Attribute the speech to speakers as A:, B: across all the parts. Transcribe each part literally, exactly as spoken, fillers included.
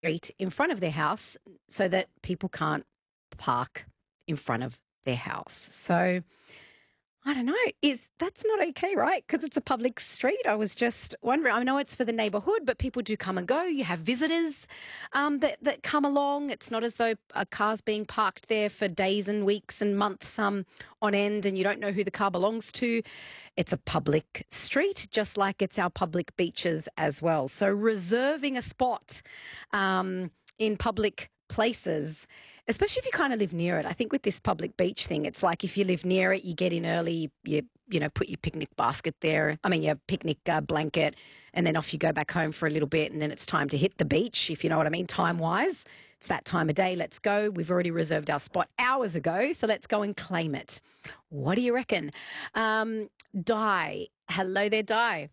A: street in front of their house so that people can't park in front of their house. So I don't know. Is that's not okay, right? Because it's a public street. I was just wondering. I know it's for the neighbourhood, but people do come and go. You have visitors um, that that come along. It's not as though a car's being parked there for days and weeks and months um, on end, and you don't know who the car belongs to. It's a public street, just like it's our public beaches as well. So reserving a spot um, in public places, especially if you kind of live near it. I think with this public beach thing, it's like if you live near it, you get in early, you you know, put your picnic basket there. I mean, your picnic uh, blanket, and then off you go back home for a little bit, and then it's time to hit the beach, if you know what I mean, time-wise. It's that time of day. Let's go. We've already reserved our spot hours ago, so let's go and claim it. What do you reckon? Um, Di. Hello there, Di.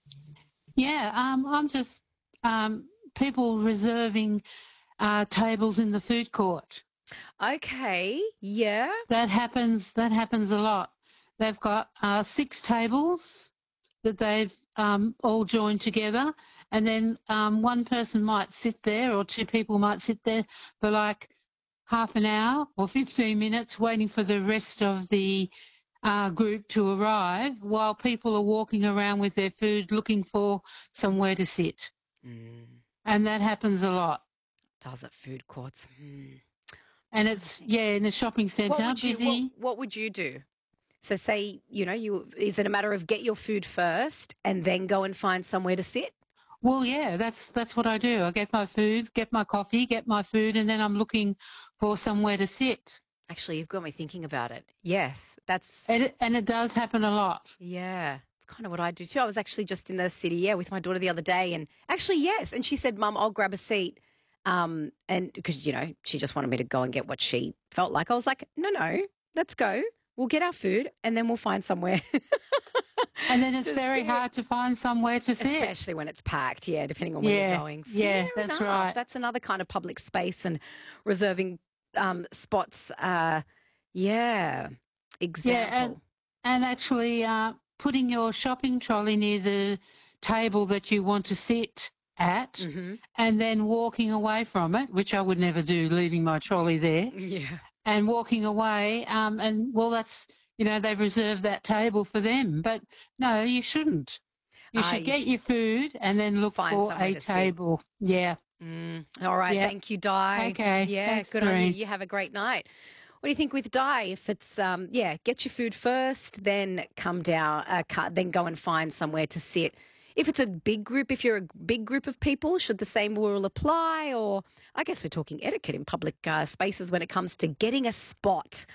B: Yeah, um, I'm just um, people reserving uh, tables in the food court.
A: Okay, yeah.
B: That happens. That happens a lot. They've got uh, six tables that they've um, all joined together, and then um, one person might sit there, or two people might sit there for like half an hour or fifteen minutes, waiting for the rest of the uh, group to arrive, while people are walking around with their food, looking for somewhere to sit.
A: Mm.
B: And that happens a lot.
A: Does it food courts? Mm.
B: And it's, yeah, in the shopping centre,
A: What would you,
B: busy.
A: what, what would you do? So say, you know, you is it a matter of get your food first and then go and find somewhere to sit?
B: Well, yeah, that's that's what I do. I get my food, get my coffee, get my food, and then I'm looking for somewhere to sit.
A: Actually, you've got me thinking about it. Yes, that's...
B: And it, and it does happen a lot.
A: Yeah, it's kind of what I do too. I was actually just in the city, yeah, with my daughter the other day, and actually, yes, and she said, Mum, I'll grab a seat. Um, and because, you know, she just wanted me to go and get what she felt like. I was like, no, no, let's go. We'll get our food and then we'll find somewhere.
B: And then it's very
A: sit.
B: hard to find somewhere to sit.
A: Especially when it's packed, yeah, depending on where
B: Yeah,
A: you're going.
B: yeah,
A: Fair
B: that's
A: enough.
B: right.
A: That's another kind of public space and reserving um, spots. Uh, yeah, example.
B: Yeah, and, and actually uh, putting your shopping trolley near the table that you want to sit at,
A: mm-hmm.
B: and then walking away from it, which I would never do, leaving my trolley there.
A: Yeah.
B: And walking away, um, and, well, that's, you know, they've reserved that table for them. But, no, you shouldn't. You
A: Uh,
B: should
A: you
B: get
A: sh-
B: your food and then look
A: Find
B: for
A: somewhere
B: a
A: to sit.
B: table. Yeah.
A: Mm. All right,
B: Yeah.
A: thank you, Di.
B: Okay,
A: Yeah,
B: thanks,
A: good on you.
B: Doreen.
A: You have a great night. What do you think with Di? If it's, um, yeah, get your food first, then come down, uh, cut, then go and find somewhere to sit. If it's a big group, if you're a big group of people, should the same rule apply? Or I guess we're talking etiquette in public uh, spaces when it comes to getting a spot.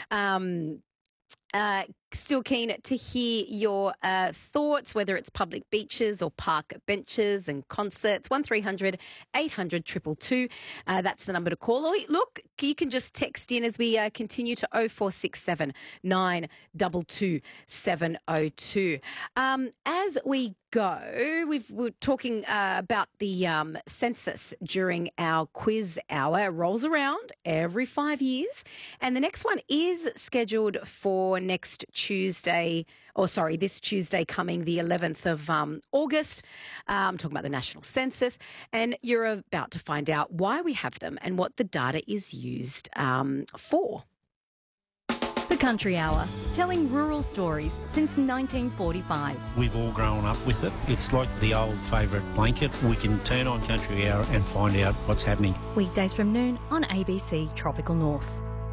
A: Um, uh, still keen to hear your uh, thoughts, whether it's public beaches or park benches and concerts. one three hundred eight hundred two two two. Uh, that's the number to call. Or look, you can just text in as we uh, continue to oh four six seven nine two two seven oh two. Um, as we go, we've, we're talking uh, about the um, census during our quiz hour. It rolls around every five years. And the next one is scheduled for next Tuesday, or sorry, this Tuesday coming the eleventh of um, August. Uh, I'm talking about the national census. And you're about to find out why we have them and what the data is used um, for.
C: The Country Hour, telling rural stories since nineteen forty-five.
D: We've all grown up with it. It's like the old favourite blanket. We can turn on Country Hour and find out what's happening.
C: Weekdays from noon on A B C Tropical North.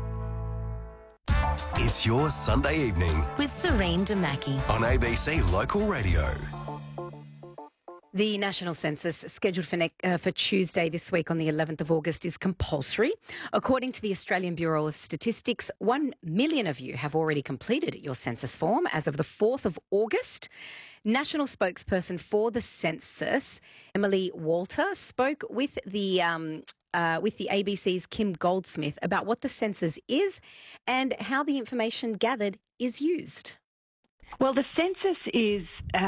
E: It's your Sunday evening
F: with Serene Damaki
E: on A B C Local Radio.
A: The national census, scheduled for, ne- uh, for Tuesday this week on the eleventh of August, is compulsory. According to the Australian Bureau of Statistics, one million of you have already completed your census form as of the fourth of August. National spokesperson for the census, Emily Walter, spoke with the um, uh, with the A B C's Kim Goldsmith about what the census is and how the information gathered is used.
G: Well, the census is our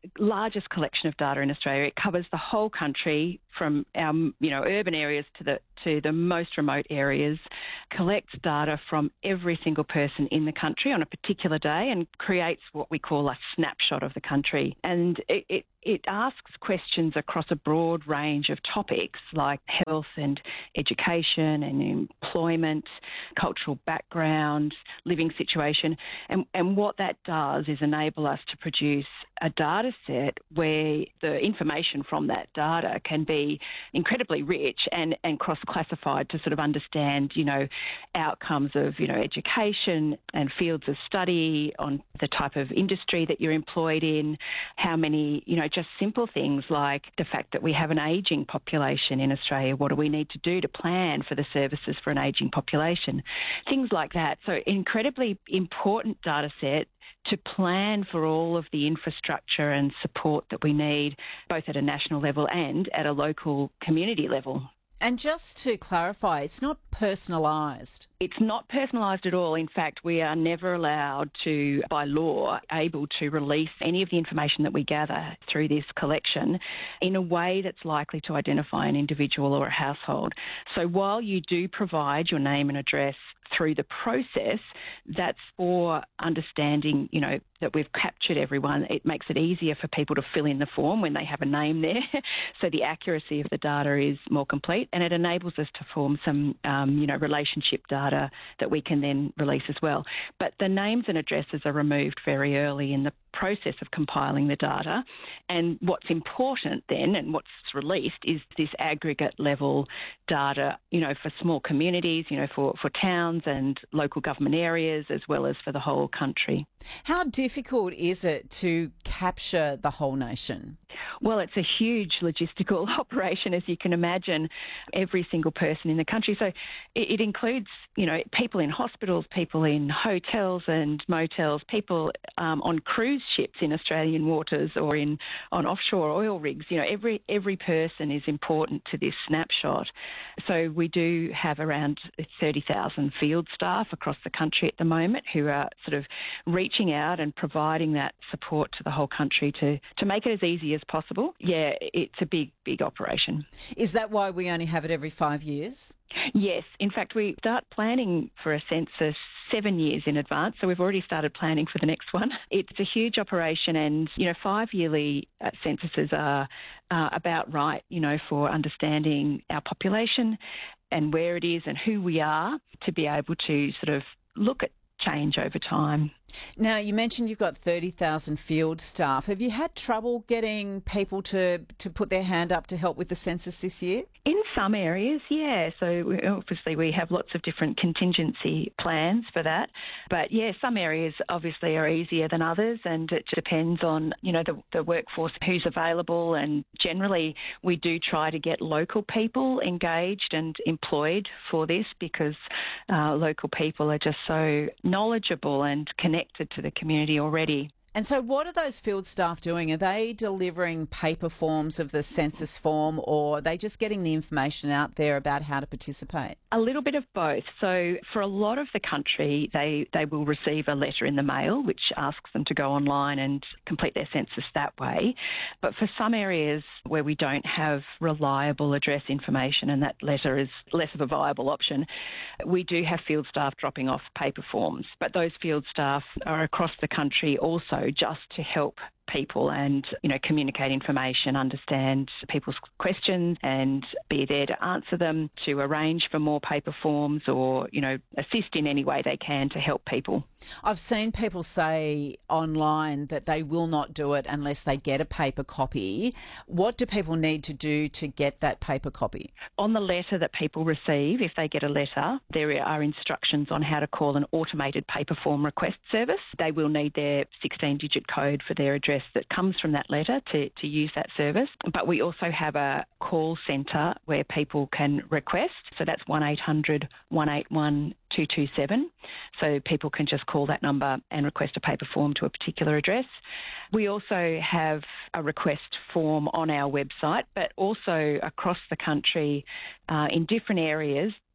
F: largest collection of data in Australia. It covers the whole country from our, you know, urban areas to the to the most remote areas, collects data from every single person in the country on a particular day and creates what we call a snapshot of the country. And it, it, it asks questions across a broad range of topics like health and education and employment, cultural background, living situation. And, and what that does is enable us to produce a data set where the information from that data can be incredibly rich and, and cross-classified to sort of understand, you know, outcomes of, you know, education and fields of study, on the type of industry that you're employed in, how many, you know, just simple things like the fact that we have an ageing population in Australia. What do we need to do to plan for the services for an ageing population? Things like that. So incredibly important data set to plan for all of the infrastructure and support that we need, both at a national level and at a local community level.
G: And just to clarify, it's not personalised.
F: It's not personalised at all. In fact, we are never allowed to, by law, able to release any of the information that we gather through this collection in a way that's likely to identify an individual or a household. So while you do provide your name and address through the process, that's for understanding, you know, that we've captured everyone. It makes it easier for people to fill in the form when they have a name there. So the accuracy of the data is more complete, and it enables us to form some, um, you know, relationship data that we can then release as well. But the names and addresses are removed very early in the process of compiling the data. And what's important then, and what's released, is this aggregate level data, you know, for small communities, you know, for, for towns and local government areas, as well as for the whole country.
G: How difficult is it to capture the whole nation?
F: Well, it's a huge logistical operation, as you can imagine, every single person in the country. So it, it includes, you know, people in hospitals, people in hotels and motels, people um, on cruise ships in Australian waters or in on offshore oil rigs. You know, every every person is important to this snapshot. So we do have around thirty thousand field staff across the country at the moment who are sort of reaching out and providing that support to the whole country to, to make it as easy as possible. Yeah, it's a big, big operation.
G: Is that why we only have it every five years?
F: Yes. In fact, we start planning for a census seven years in advance, so we've already started planning for the next one. It's a huge operation, and, you know, five-yearly uh, censuses are uh, about right, you know, for understanding our population and where it is and who we are, to be able to sort of look at change over time.
G: Now, you mentioned you've got thirty thousand field staff. Have you had trouble getting people to, to put their hand up to help with the census this year?
F: In some areas, yeah. So we, obviously we have lots of different contingency plans for that. But yeah, some areas obviously are easier than others, and it depends on, you know, the, the workforce who's available. And generally we do try to get local people engaged and employed for this, because uh, local people are just so knowledgeable and connected to the community already.
G: And so what are those field staff doing? Are they delivering paper forms of the census form, or are they just getting the information out there about how to participate?
F: A little bit of both. So for a lot of the country, they, they will receive a letter in the mail which asks them to go online and complete their census that way. But for some areas where we don't have reliable address information and that letter is less of a viable option, we do have field staff dropping off paper forms. But those field staff are across the country also, just to help people and, you know, communicate information, understand people's questions and be there to answer them, to arrange for more paper forms or, you know, assist in any way they can to help people.
G: I've seen people say online that they will not do it unless they get a paper copy. What do people need to do to get that paper copy?
F: On the letter that people receive, if they get a letter, there are instructions on how to call an automated paper form request service. They will need their sixteen-digit code for their address that comes from that letter to, to use that service. But we also have a call centre where people can request. So that's one eight hundred, one eight one, two two seven. So people can just call that number and request a paper form to a particular address. We also have a request form on our website, but also across the country uh, in different areas.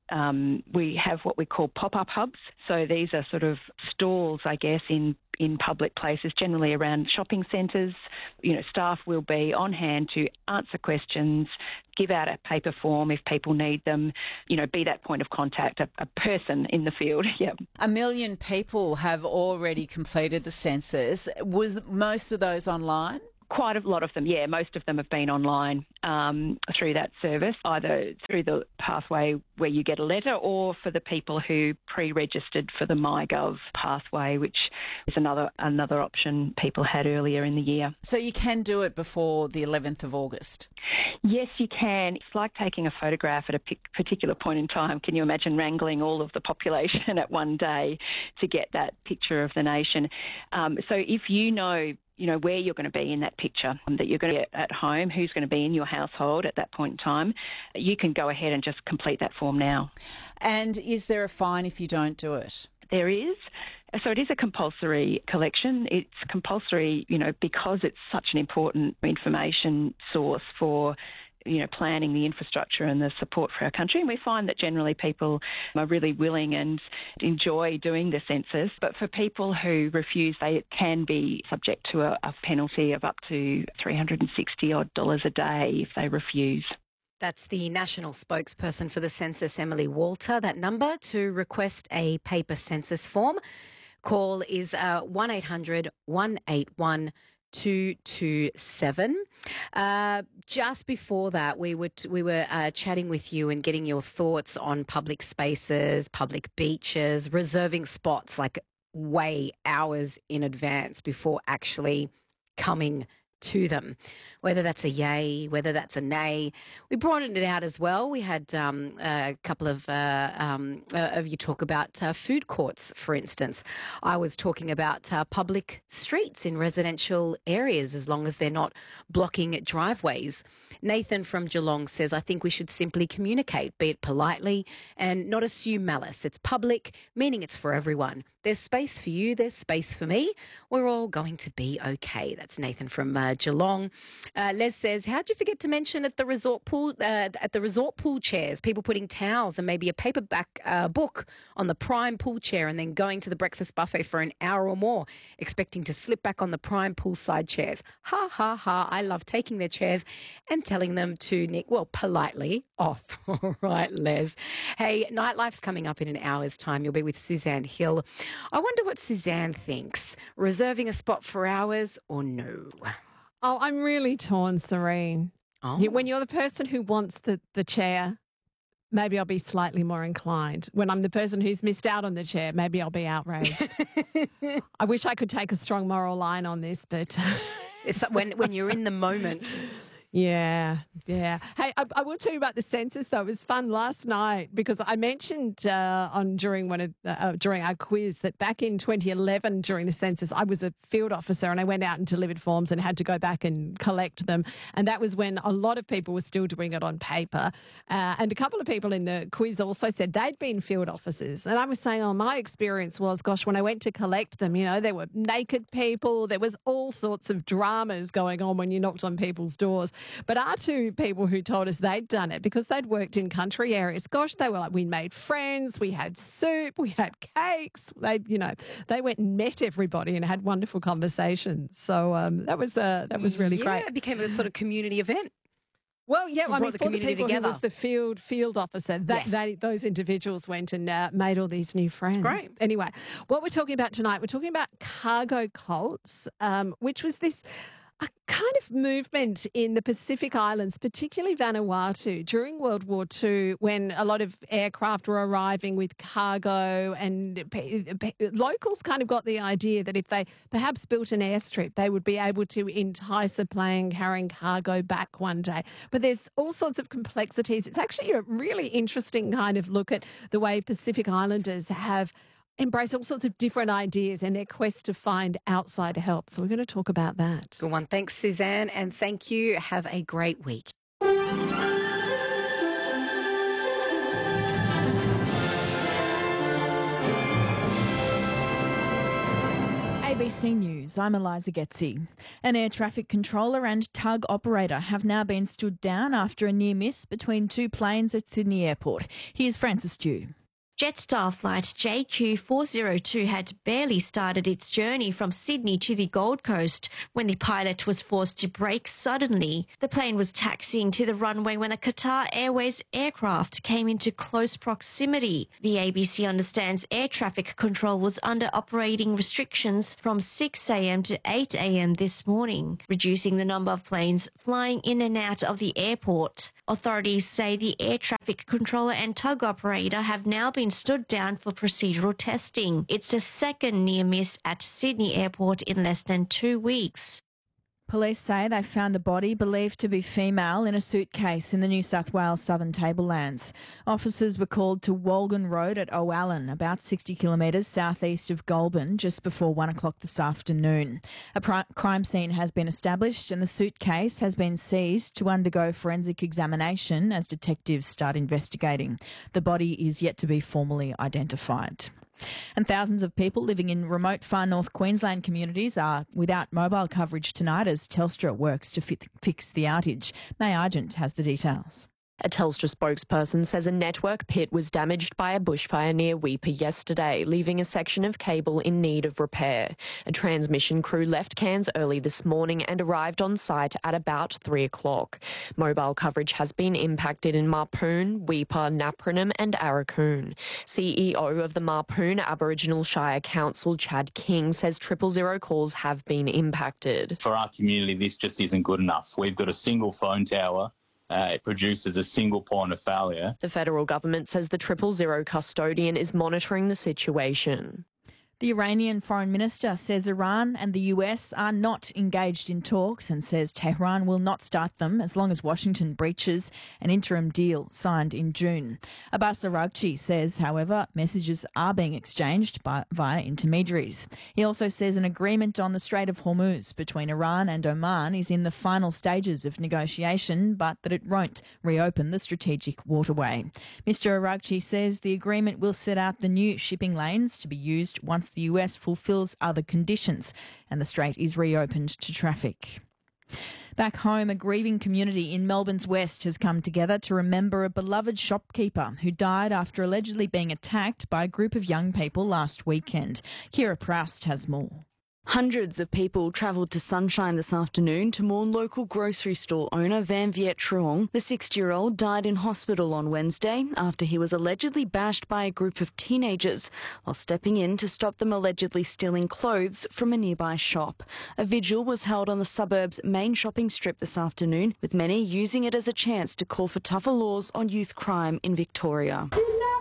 F: um, we have what we call pop-up hubs. So these are sort of stalls, I guess, in in public places, generally around shopping centres. You know, staff will be on hand to answer questions, give out a paper form if people need them, you know, be that point of contact, a, a person in the field. Yep.
G: A million people have already completed the census. Was most of those online?
F: Quite a lot of them, yeah. Most of them have been online um, through that service, either through the pathway where you get a letter or for the people who pre-registered for the MyGov pathway, which is another another option people had earlier in the year.
G: So you can do it before the eleventh of August?
F: Yes, you can. It's like taking a photograph at a particular point in time. Can you imagine wrangling all of the population at one day to get that picture of the nation? Um, so if you know you know, where you're going to be in that picture, um, that you're going to be at home, who's going to be in your household at that point in time, you can go ahead and just complete that form now.
G: And is there a fine if you don't do it?
F: There is. So it is a compulsory collection. It's compulsory, you know, because it's such an important information source for you know, planning the infrastructure and the support for our country. And we find that generally people are really willing and enjoy doing the census. But for people who refuse, they can be subject to a, a penalty of up to three hundred sixty odd dollars a day if they refuse.
A: That's the national spokesperson for the census, Emily Walter. That number to request a paper census form. Call is uh, one eight hundred one eight one two two seven. Uh, just before that, we were t- we were uh, chatting with you and getting your thoughts on public spaces, public beaches, reserving spots like way hours in advance before actually coming to them, whether that's a yay, whether that's a nay. We broadened it out as well. We had um, a couple of uh, um, uh, of you talk about uh, food courts, for instance. I was talking about uh, public streets in residential areas, as long as they're not blocking driveways. Nathan from Geelong says, I think we should simply communicate, be it politely and not assume malice. It's public, meaning it's for everyone. There's space for you, there's space for me. We're all going to be okay. That's Nathan from uh, Geelong. Uh, Les says, how'd you forget to mention at the resort pool, uh, at the resort pool chairs, people putting towels and maybe a paperback uh, book on the prime pool chair and then going to the breakfast buffet for an hour or more, expecting to slip back on the prime poolside chairs. Ha, ha, ha. I love taking their chairs and telling them to nick, well, politely off. All right, Les. Hey, Nightlife's coming up in an hour's time. You'll be with Suzanne Hill. I wonder what Suzanne thinks. Reserving a spot for hours or no?
H: Oh, I'm really torn, Serene.
A: Oh.
H: You- When you're the person who wants the, the chair, maybe I'll be slightly more inclined. When I'm the person who's missed out on the chair, maybe I'll be outraged. I wish I could take a strong moral line on this, but...
A: It's when, when you're in the moment...
H: Yeah, yeah. Hey, I, I will tell you about the census though. It was fun last night because I mentioned uh, on during one of uh, during our quiz that back in twenty eleven during the census, I was a field officer and I went out and delivered forms and had to go back and collect them. And that was when a lot of people were still doing it on paper. Uh, and a couple of people in the quiz also said they'd been field officers. And I was saying, oh, my experience was, gosh, when I went to collect them, you know, there were naked people. There was all sorts of dramas going on when you knocked on people's doors. But our two people who told us they'd done it because they'd worked in country areas, gosh, they were like, we made friends, we had soup, we had cakes. They, you know, they went and met everybody and had wonderful conversations. So um, that was uh, that was really
A: yeah,
H: great.
A: It became a sort of community event.
H: Well, yeah,
A: You
H: I
A: brought
H: mean,
A: the
H: for the
A: community
H: people
A: together.
H: who was the field field officer, that,
A: Yes.
H: they, those individuals went and uh, made all these new friends.
A: Great.
H: Anyway, what we're talking about tonight, we're talking about cargo cults, um, which was this a kind of movement in the Pacific Islands, particularly Vanuatu, during World War Two, when a lot of aircraft were arriving with cargo, and pe- pe- locals kind of got the idea that if they perhaps built an airstrip, they would be able to entice a plane carrying cargo back one day. But there's all sorts of complexities. It's actually a really interesting kind of look at the way Pacific Islanders have embrace all sorts of different ideas in their quest to find outside help. So we're going to talk about that.
A: Good one. Thanks, Suzanne. And thank you. Have a great week.
H: A
I: B C News, I'm Eliza Getzi. An air traffic controller and tug operator have now been stood down after a near miss between two planes at Sydney Airport. Here's Francis Dew.
J: Jetstar flight J Q four oh two had barely started its journey from Sydney to the Gold Coast when the pilot was forced to brake suddenly. The plane was taxiing to the runway when a Qatar Airways aircraft came into close proximity. The A B C understands air traffic control was under operating restrictions from six a.m. to eight a.m. this morning, reducing the number of planes flying in and out of the airport. Authorities say the air traffic controller and tug operator have now been stood down for procedural testing. It's the second near miss at Sydney Airport in less than two weeks.
I: Police say they found a body believed to be female in a suitcase in the New South Wales Southern Tablelands. Officers were called to Walgan Road at O'Allen, about sixty kilometres southeast of Goulburn, just before one o'clock this afternoon. A pri- crime scene has been established and the suitcase has been seized to undergo forensic examination as detectives start investigating. The body is yet to be formally identified. And thousands of people living in remote far north Queensland communities are without mobile coverage tonight as Telstra works to fi- fix the outage. May Argent has the details.
K: A Telstra spokesperson says a network pit was damaged by a bushfire near Weipa yesterday, leaving a section of cable in need of repair. A transmission crew left Cairns early this morning and arrived on site at about three o'clock. Mobile coverage has been impacted in Mapoon, Weipa, Napranum and Arakoon. C E O of the Mapoon Aboriginal Shire Council, Chad King, says triple zero calls have been impacted.
L: For our community, this just isn't good enough. We've got a single phone tower. Uh, it produces a single point of failure.
K: The federal government says the triple zero custodian is monitoring the situation.
I: The Iranian foreign minister says Iran and the U S are not engaged in talks and says Tehran will not start them as long as Washington breaches an interim deal signed in June. Abbas Araghchi says, however, messages are being exchanged by, via intermediaries. He also says an agreement on the Strait of Hormuz between Iran and Oman is in the final stages of negotiation, but that it won't reopen the strategic waterway. Mister Araghchi says the agreement will set out the new shipping lanes to be used once the U S fulfills other conditions and the strait is reopened to traffic. Back home, a grieving community in Melbourne's West has come together to remember a beloved shopkeeper who died after allegedly being attacked by a group of young people last weekend. Kira Proust has more.
M: Hundreds of people travelled to Sunshine this afternoon to mourn local grocery store owner Van Viet Truong. The sixty-year-old died in hospital on Wednesday after he was allegedly bashed by a group of teenagers while stepping in to stop them allegedly stealing clothes from a nearby shop. A vigil was held on the suburb's main shopping strip this afternoon, with many using it as a chance to call for tougher laws on youth crime in Victoria.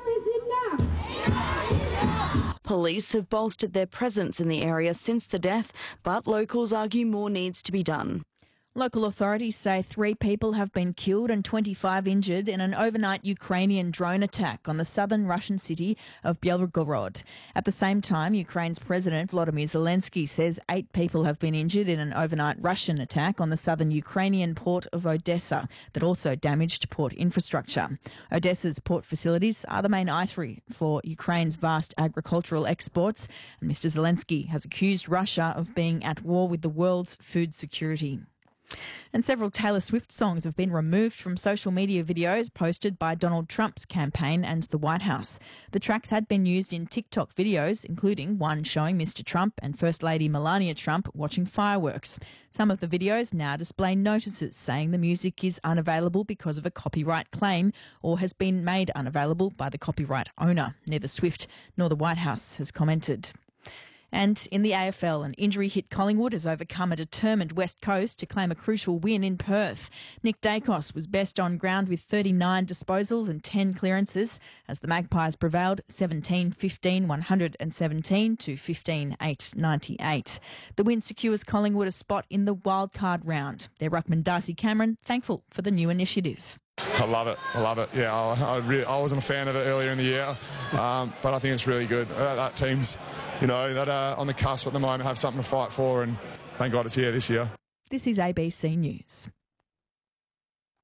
M: Police have bolstered their presence in the area since the death, but locals argue more needs to be done.
I: Local authorities say three people have been killed and twenty-five injured in an overnight Ukrainian drone attack on the southern Russian city of Belgorod. At the same time, Ukraine's President Volodymyr Zelensky says eight people have been injured in an overnight Russian attack on the southern Ukrainian port of Odessa that also damaged port infrastructure. Odessa's port facilities are the main artery for Ukraine's vast agricultural exports, and Mister Zelensky has accused Russia of being at war with the world's food security. And several Taylor Swift songs have been removed from social media videos posted by Donald Trump's campaign and the White House. The tracks had been used in TikTok videos, including one showing Mister Trump and First Lady Melania Trump watching fireworks. Some of the videos now display notices saying the music is unavailable because of a copyright claim or has been made unavailable by the copyright owner. Neither Swift nor the White House has commented. And in the A F L, an injury-hit Collingwood has overcome a determined West Coast to claim a crucial win in Perth. Nick Dacos was best on ground with thirty-nine disposals and ten clearances as the Magpies prevailed seventeen fifteen one seventeen to fifteen eight ninety-eight. The win secures Collingwood a spot in the wildcard round. Their ruckman Darcy Cameron thankful for the new initiative.
N: I love it. I love it. Yeah, I, I, really, I wasn't a fan of it earlier in the year, um, but I think it's really good. Uh, that team's, you know, that uh, on the cusp at the moment have something to fight for, and thank God it's here this year.
I: This is A B C News.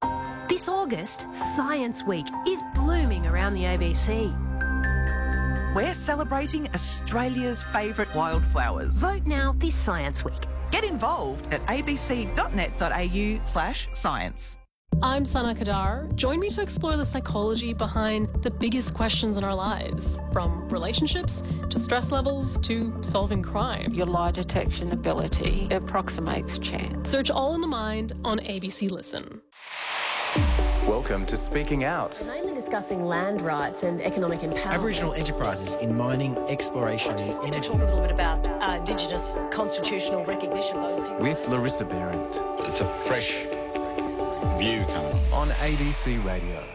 O: This August, Science Week is blooming around the A B C. we're celebrating Australia's favourite wildflowers.
P: Vote now this Science Week.
O: Get involved at abc.net.au slash science.
Q: I'm Sana Kadar. Join me to explore the psychology behind the biggest questions in our lives, from relationships to stress levels to solving crime.
R: Your lie detection ability approximates chance.
Q: Search All in the Mind on A B C Listen.
E: Welcome to Speaking Out.
S: Mainly discussing land rights and economic empowerment.
T: Aboriginal enterprises in mining, exploration and energy.
S: Talk a little bit about uh, Indigenous constitutional recognition. Those two.
E: With Larissa Behrendt.
U: It's a fresh view coming
E: on A B C Radio.